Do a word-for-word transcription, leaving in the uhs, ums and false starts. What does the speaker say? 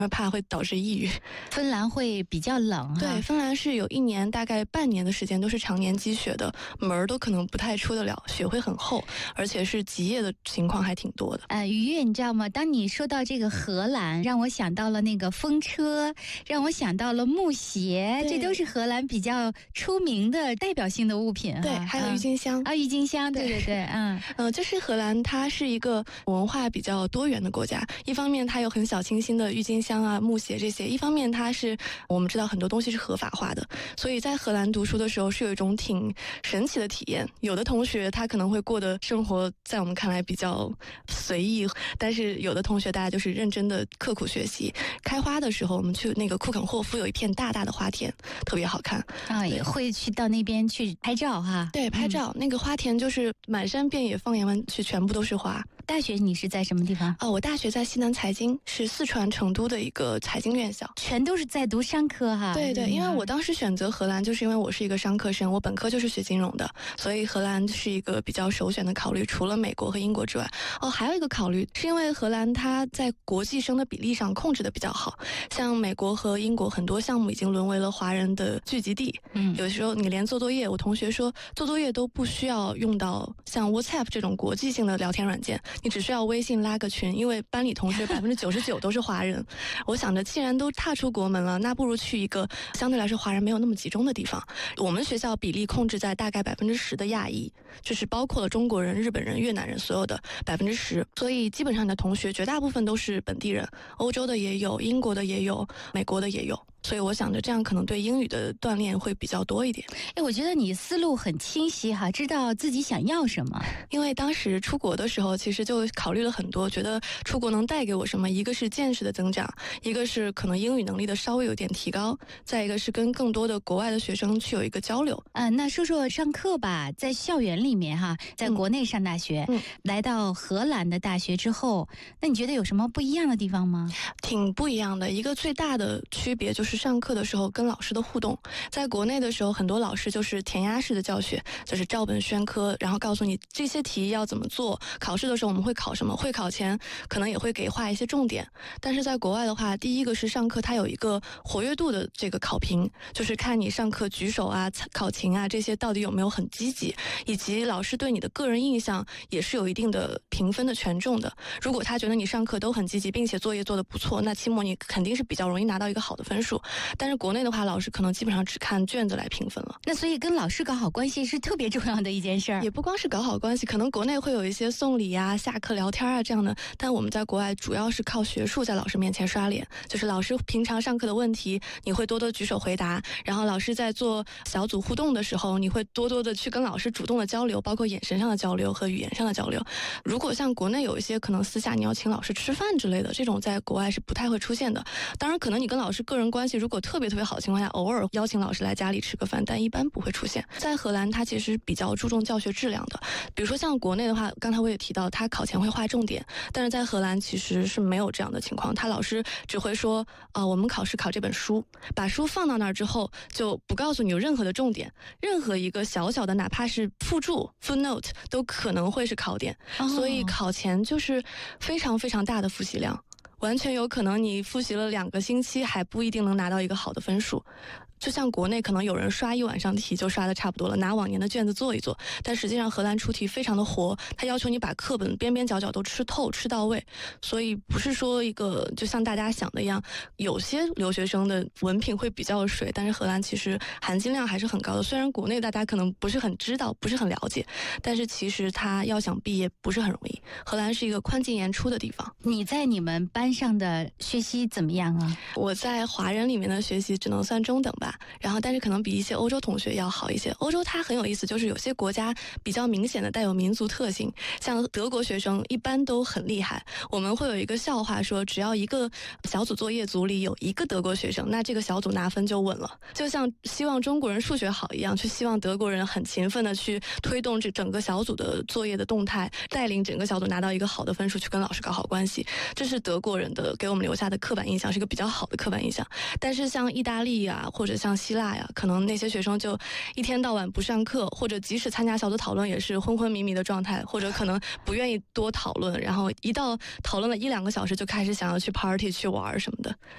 怕会导致抑郁。 芬兰会比较冷哈。 对，芬兰是有一年大概半年的时间都是常年积雪的，门儿都可能不太出得了，雪会很厚，而且是极夜的情况还挺多的。 呃，于越，你知道吗？当你说到这个荷兰，让我想到了那个风车，让我想到了木鞋，这都是荷兰比较出名的代表性的物品。 对，还有郁金香啊，郁金香，对对对，嗯， 呃，就是荷兰，它是一个文化比较多元的国家。一方面，它有很小清新的郁金香啊、木鞋这些；一方面，它是我们知道很多东西是合法化的，所以在荷兰读书的时候是有一种挺神奇的体验。有的同学他可能会过的生活在我们看来比较随意，但是有的同学大家就是认真的刻苦学习。开花的时候，我们去那个库肯霍夫有一片大大的花田，特别好看啊，也会去到那边去拍照哈。 对，拍照、嗯、那个花田就是满山遍野，放眼望去全部都是花。 大学你是在什么地方？ 哦，我大学在西南财经，是四川成都的一个财经院校。 全都是在读商科哈。 对对，因为我当时选择荷兰，就是因为我是一个商科生，我本科就是学金融的，所以荷兰是一个比较首选的考虑。除了美国和英国之外，哦，还有一个考虑是因为荷兰它在国际生的比例上控制的比较好，像美国和英国很多项目已经沦为了华人的聚集地。嗯，有时候你连做作业，我同学说做作业都不需要用到像 WhatsApp 这种国际性的聊天软件。你只需要微信拉个群，因为班里同学百分之九十九都是华人。我想着，既然都踏出国门了，那不如去一个相对来说华人没有那么集中的地方。我们学校比例控制在大概百分之十的亚裔，就是包括了中国人、日本人、越南人，所有的百分之十。所以基本上你的同学绝大部分都是本地人，欧洲的也有，英国的也有，美国的也有。所以我想着这样可能对英语的锻炼会比较多一点。 哎，我觉得你思路很清晰哈，知道自己想要什么。 因为当时出国的时候，其实就考虑了很多，觉得出国能带给我什么？一个是见识的增长，一个是可能英语能力的稍微有点提高，再一个是跟更多的国外的学生去有一个交流。 嗯、呃，那说说上课吧，在校园里面哈，在国内上大学，嗯，来到荷兰的大学之后，那你觉得有什么不一样的地方吗？ 挺不一样的，一个最大的区别就是上课的时候跟老师的互动。在国内的时候，很多老师就是填鸭式的教学，就是照本宣科，然后告诉你这些题要怎么做，考试的时候我们会考什么，会考前可能也会给画一些重点。但是在国外的话，第一个是上课它有一个活跃度的这个考评，就是看你上课举手啊、考勤啊这些到底有没有很积极，以及老师对你的个人印象也是有一定的评分的权重的。如果他觉得你上课都很积极，并且作业做得不错，那期末你肯定是比较容易拿到一个好的分数。但是国内的话，老师可能基本上只看卷子来评分了。 那所以跟老师搞好关系是特别重要的一件事儿。 也不光是搞好关系，可能国内会有一些送礼啊、下课聊天啊这样的，但我们在国外主要是靠学术在老师面前刷脸，就是老师平常上课的问题，你会多多举手回答，然后老师在做小组互动的时候，你会多多的去跟老师主动的交流，包括眼神上的交流和语言上的交流。如果像国内有一些可能私下你要请老师吃饭之类的，这种在国外是不太会出现的。当然可能你跟老师个人关系如果特别特别好的情况下，偶尔邀请老师来家里吃个饭，但一般不会出现。在荷兰它其实比较注重教学质量的，比如说像国内的话，刚才我也提到他考前会划重点，但是在荷兰其实是没有这样的情况，他老师只会说啊、呃，我们考试考这本书，把书放到那儿之后就不告诉你有任何的重点，任何一个小小的哪怕是附注 footnote 都可能会是考点、哦、所以考前就是非常非常大的复习量，完全有可能你复习了两个星期还不一定能拿到一个好的分数。就像国内可能有人刷一晚上题就刷的差不多了，拿往年的卷子做一做，但实际上荷兰出题非常的活，他要求你把课本边边角角都吃透吃到位，所以不是说一个就像大家想的一样，有些留学生的文凭会比较水，但是荷兰其实含金量还是很高的。虽然国内大家可能不是很知道不是很了解，但是其实他要想毕业不是很容易，荷兰是一个宽进严出的地方。 你在你们班上的学习怎么样啊？ 我在华人里面的学习只能算中等吧，然后但是可能比一些欧洲同学要好一些。欧洲它很有意思，就是有些国家比较明显的带有民族特性，像德国学生一般都很厉害。我们会有一个笑话说，只要一个小组作业组里有一个德国学生，那这个小组拿分就稳了，就像希望中国人数学好一样，去希望德国人很勤奋的去推动这整个小组的作业的动态，带领整个小组拿到一个好的分数，去跟老师搞好关系。这是德国人的给我们留下的刻板印象，是一个比较好的刻板印象。但是像意大利啊，或者像希腊呀，可能那些学生就一天到晚不上课，或者即使参加小组讨论也是昏昏迷迷的状态，或者可能不愿意多讨论，然后一到讨论了一两个小时就开始想要去 party 去玩什么的。